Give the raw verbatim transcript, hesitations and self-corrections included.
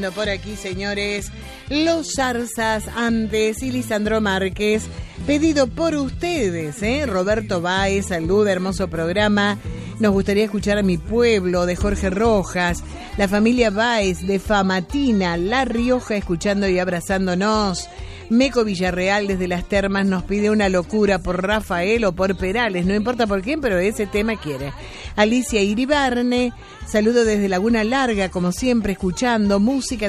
Por aquí, señores, Los Zarzas antes y Lisandro Márquez, pedido por ustedes, ¿eh? Roberto Báez, saluda, hermoso programa. Nos gustaría escuchar a Mi Pueblo, de Jorge Rojas, la familia Báez, de Famatina, La Rioja, escuchando y abrazándonos. Meco Villarreal, desde Las Termas, nos pide Una Locura por Rafael o por Perales, no importa por quién, pero ese tema quiere. Alicia Iribarne, saludo desde Laguna Larga, como siempre, escuchando música